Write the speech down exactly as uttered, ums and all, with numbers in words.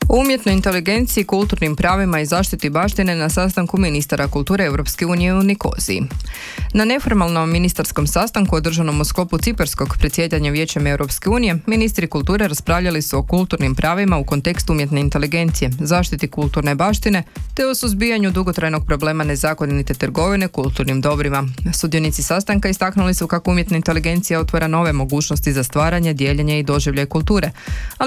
O umjetnoj inteligenciji, kulturnim pravima i zaštiti baštine na sastanku ministara kulture Europske unije u Nikoziji. Na neformalnom ministarskom sastanku održanom u sklopu ciparskog predsjedanja Vijećem Europske unije, ministri kulture raspravljali su o kulturnim pravima u kontekstu umjetne inteligencije, zaštiti kulturne baštine te o suzbijanju dugotrajnog problema nezakonite trgovine kulturnim dobrima. Sudionici sastanka istaknuli su kako umjetna inteligencija otvara nove mogućnosti za stvaranje, dijeljenje i doživljaj kulture,